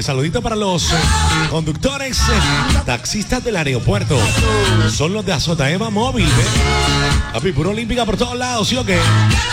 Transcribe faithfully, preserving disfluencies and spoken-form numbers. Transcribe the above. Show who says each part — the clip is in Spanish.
Speaker 1: saludito para los eh, conductores, eh, taxistas del aeropuerto. Son los de Azotaeva Móvil, ¿eh? Papi, pura olímpica por todos lados, ¿sí o qué?